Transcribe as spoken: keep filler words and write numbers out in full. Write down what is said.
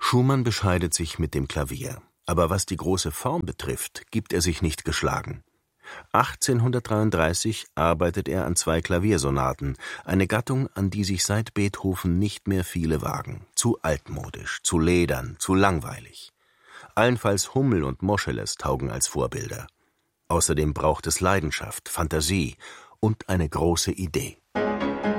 Schumann bescheidet sich mit dem Klavier, aber was die große Form betrifft, gibt er sich nicht geschlagen. achtzehnhundertdreiunddreißig arbeitet er an zwei Klaviersonaten, eine Gattung, an die sich seit Beethoven nicht mehr viele wagen. Zu altmodisch, zu ledern, zu langweilig. Allenfalls Hummel und Moscheles taugen als Vorbilder. Außerdem braucht es Leidenschaft, Fantasie und eine große Idee.